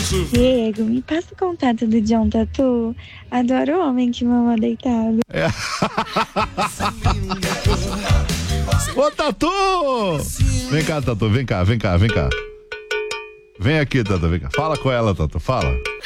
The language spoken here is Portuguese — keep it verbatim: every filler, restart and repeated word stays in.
Diego, me passa o contato do John Tatu. Adoro o homem que mama deitado. É. Ô, Tatu! Vem cá, Tatu, vem cá, vem cá, vem cá. Vem aqui, Tatu, vem cá. Fala com ela, Tatu, fala.